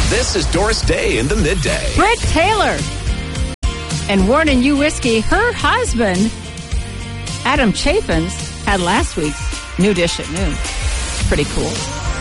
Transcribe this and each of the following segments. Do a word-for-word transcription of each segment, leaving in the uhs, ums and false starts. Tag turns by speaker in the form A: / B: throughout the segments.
A: This is Doris Day in the Midday.
B: Britt Taylor and Warren and You Whiskey, her husband, Adam Chaffins, had last week's New Dish at Noon. Pretty cool.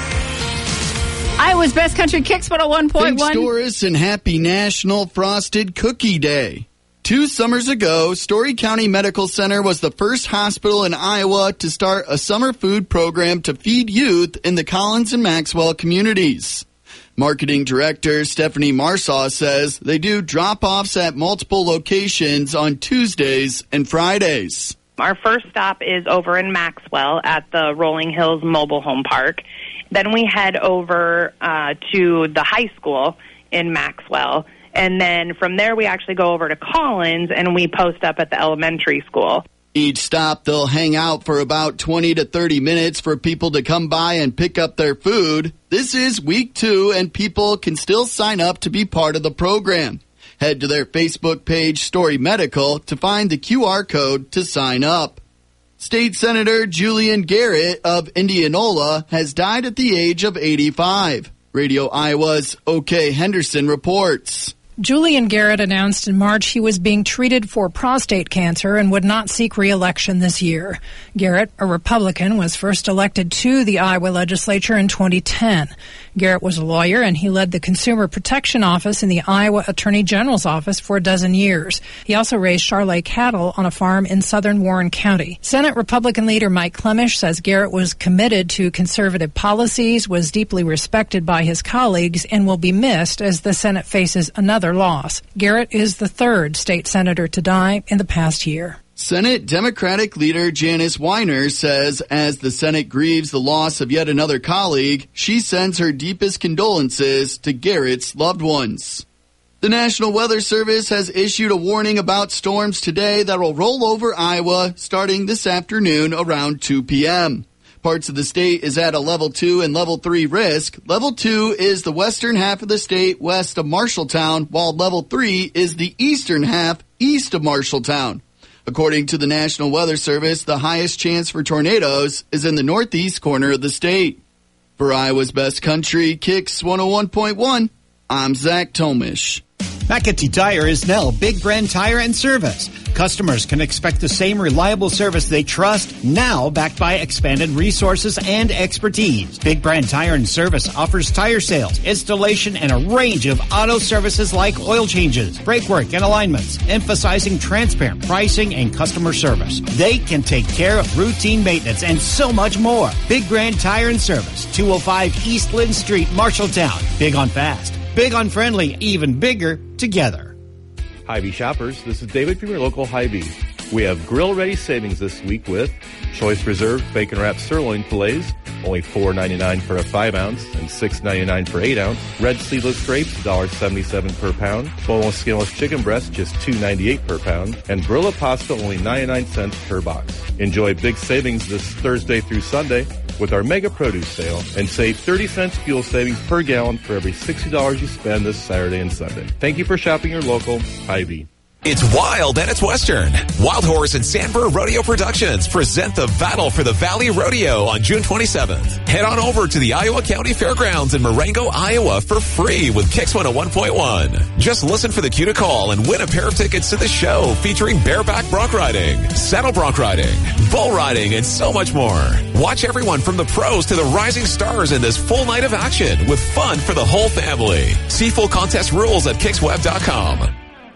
B: Iowa's Best Country Kicks one oh one point one.
C: Thanks, Doris, and happy National Frosted Cookie Day. Two summers ago, Story County Medical Center was the first hospital in Iowa to start a summer food program to feed youth in the Collins and Maxwell communities. Marketing Director Stephanie Marsaw says they do drop-offs at multiple locations on Tuesdays and Fridays.
D: Our first stop is over in Maxwell at the Rolling Hills Mobile Home Park. Then we head over uh, to the high school in Maxwell. And then from there, we actually go over to Collins, and we post up at the elementary school.
C: Each stop, they'll hang out for about twenty to thirty minutes for people to come by and pick up their food. This is week two, and people can still sign up to be part of the program. Head to their Facebook page, Story Medical, to find the Q R code to sign up. State Senator Julian Garrett of Indianola has died at the age of eighty-five. Radio Iowa's O.K. Henderson reports.
E: Julian Garrett announced in March he was being treated for prostate cancer and would not seek re-election this year. Garrett, a Republican, was first elected to the Iowa legislature in twenty ten. Garrett was a lawyer, and he led the Consumer Protection Office in the Iowa Attorney General's office for a dozen years. He also raised Charolais cattle on a farm in southern Warren County. Senate Republican leader Mike Clemish says Garrett was committed to conservative policies, was deeply respected by his colleagues, and will be missed as the Senate faces another loss. Garrett is the third state senator to die in the past year.
C: Senate Democratic leader Janice Weiner says as the Senate grieves the loss of yet another colleague, she sends her deepest condolences to Garrett's loved ones. The National Weather Service has issued a warning about storms today that will roll over Iowa starting this afternoon around two p.m. Parts of the state is at a level two and level three risk. Level two is the western half of the state west of Marshalltown, while level three is the eastern half east of Marshalltown. According to the National Weather Service, the highest chance for tornadoes is in the northeast corner of the state. For Iowa's Best Country Kicks one oh one point one, I'm Zach Tomish.
F: McAtee Tire is now Big Brand Tire and Service. Customers can expect the same reliable service they trust, now backed by expanded resources and expertise. Big Brand Tire and Service offers tire sales, installation, and a range of auto services like oil changes, brake work, and alignments, emphasizing transparent pricing and customer service. They can take care of routine maintenance and so much more. Big Brand Tire and Service, two oh five East Lynn Street, Marshalltown. Big on fast, big on friendly, even bigger together.
G: Hy-Vee shoppers, this is David from your local Hy-Vee. We have grill-ready savings this week with Choice Reserve Bacon-Wrapped Sirloin Fillets, only four ninety-nine for a five ounce and six ninety-nine for eight ounce. Red Seedless Grapes, one dollar seventy-seven per pound. Boneless Skinless Chicken Breast, just two ninety-eight per pound. And Barilla Pasta, only ninety-nine cents per box. Enjoy big savings this Thursday through Sunday with our mega produce sale and save thirty cents fuel savings per gallon for every sixty dollars you spend this Saturday and Sunday. Thank you for shopping your local Hy-Vee.
A: It's wild and it's Western. Wild Horse and Sandburr Rodeo Productions present the Battle for the Valley Rodeo on June twenty-seventh. Head on over to the Iowa County Fairgrounds in Marengo, Iowa for free with Kicks one oh one point one. Just listen for the cue to call and win a pair of tickets to the show featuring bareback bronc riding, saddle bronc riding, bull riding, and so much more. Watch everyone from the pros to the rising stars in this full night of action with fun for the whole family. See full contest rules at kicks web dot com.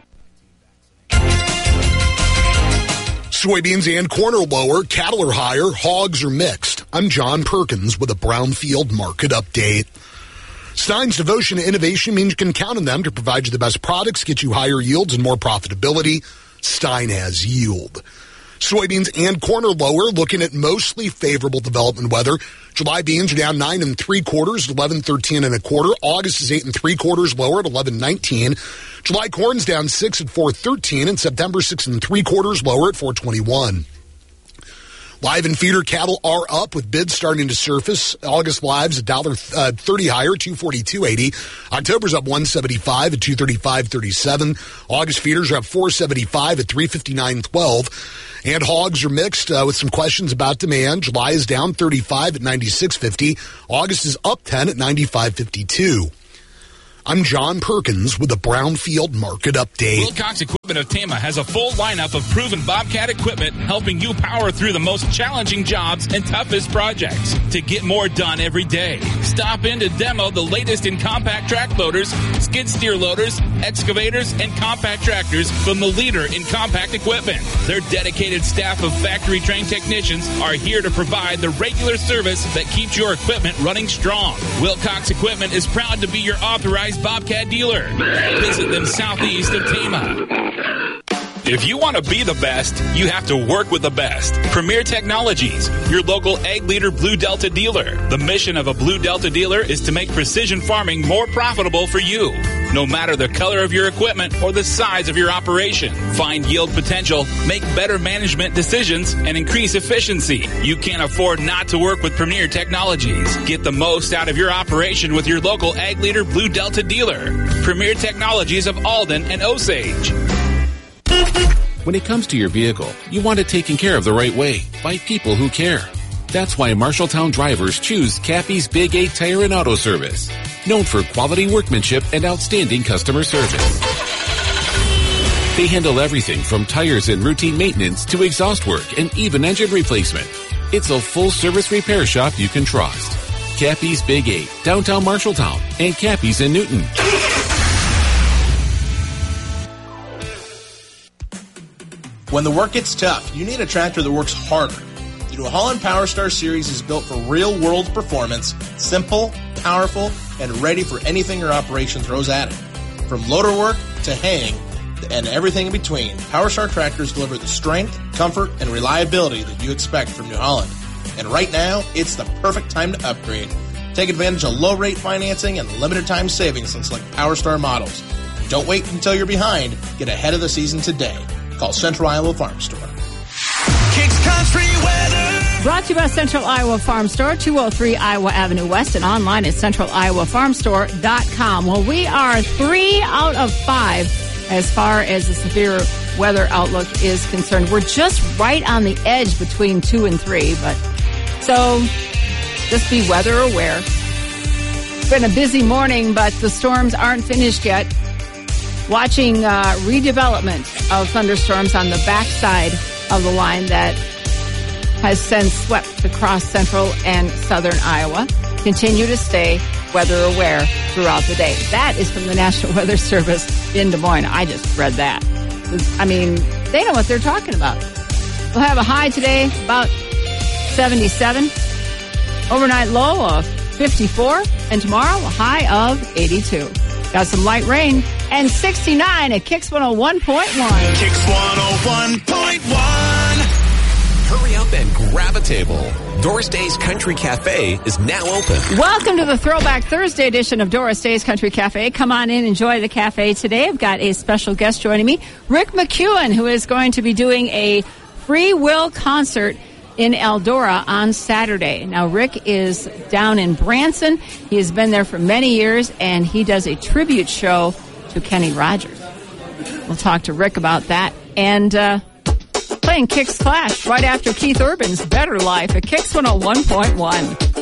H: Soybeans and corn are lower, cattle are higher, hogs are mixed. I'm John Perkins with a Brownfield Market Update. Stein's devotion to innovation means you can count on them to provide you the best products, get you higher yields and more profitability. Stein has yield. Soybeans and corn are lower, looking at mostly favorable development weather. July beans are down nine and three quarters, eleven thirteen and a quarter. August is eight and three quarters lower at eleven nineteen. July corn's down six at four thirteen, and September six and three quarters lower at four twenty-one. Live and feeder cattle are up with bids starting to surface. August lives a dollar thirty higher, two forty-two eighty. October's up one seventy-five at two thirty-five thirty-seven. August feeders are up four seventy-five at three fifty-nine twelve. And hogs are mixed uh, with some questions about demand. July is down thirty-five at ninety-six fifty. August is up ten at ninety-five fifty-two. I'm John Perkins with the Brownfield Market Update.
I: Wilcox Equipment of Tama has a full lineup of proven Bobcat equipment helping you power through the most challenging jobs and toughest projects to get more done every day. Stop in to demo the latest in compact track loaders, skid steer loaders, excavators, and compact tractors from the leader in compact equipment. Their dedicated staff of factory-trained technicians are here to provide the regular service that keeps your equipment running strong. Wilcox Equipment is proud to be your authorized Bobcat dealer. Visit them southeast of Tama. If you want to be the best, you have to work with the best. Premier Technologies, your local Ag Leader Blue Delta dealer. The mission of a Blue Delta dealer is to make precision farming more profitable for you. No matter the color of your equipment or the size of your operation, find yield potential, make better management decisions, and increase efficiency. You can't afford not to work with Premier Technologies. Get the most out of your operation with your local Ag Leader Blue Delta dealer. Premier Technologies of Alden and Osage.
J: When it comes to your vehicle, you want it taken care of the right way by people who care. That's why Marshalltown drivers choose Cappy's Big eight Tire and Auto Service, known for quality workmanship and outstanding customer service. They handle everything from tires and routine maintenance to exhaust work and even engine replacement. It's a full-service repair shop you can trust. Cappy's Big eight, downtown Marshalltown, and Cappy's in Newton.
K: When the work gets tough, you need a tractor that works harder. The New Holland PowerStar Series is built for real-world performance, simple, powerful, and ready for anything your operation throws at it. From loader work to haying and everything in between, PowerStar tractors deliver the strength, comfort, and reliability that you expect from New Holland. And right now, it's the perfect time to upgrade. Take advantage of low-rate financing and limited-time savings on select PowerStar models. Don't wait until you're behind. Get ahead of the season today. Call Central Iowa Farm Store.
L: Kicks Country Weather.
B: Brought to you by Central Iowa Farm Store, two oh three Iowa Avenue West, and online at central iowa farm store dot com. Well, we are three out of five as far as the severe weather outlook is concerned. We're just right on the edge between two and three, but so just be weather aware. It's been a busy morning, but the storms aren't finished yet. Watching uh, redevelopment of thunderstorms on the backside of the line that has since swept across central and southern Iowa. Continue to stay weather aware throughout the day. That is from the National Weather Service in Des Moines. I just read that. I mean, they know what they're talking about. We'll have a high today, about seventy-seven. Overnight low of fifty-four. And tomorrow, a high of eighty-two. Got some light rain. And sixty-nine at Kicks one oh one point one.
L: Kicks one oh one point one.
A: Hurry up and grab a table. Doris Day's Country Cafe is now open.
B: Welcome to the Throwback Thursday edition of Doris Day's Country Cafe. Come on in, enjoy the cafe today. I've got a special guest joining me, Rick McEwen, who is going to be doing a free will concert in Eldora on Saturday. Now, Rick is down in Branson. He has been there for many years, and he does a tribute show to Kenny Rogers. We'll talk to Rick about that. And uh, playing Kicks Clash right after Keith Urban's Better Life at Kicks one oh one point one.